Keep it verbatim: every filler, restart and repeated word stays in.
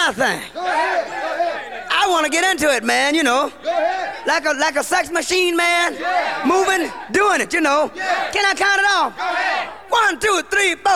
my thing. I want to get into it, man, you know. Like a like a sex machine, man. Moving, doing it, you know. Can I count it off? One, two, three, four.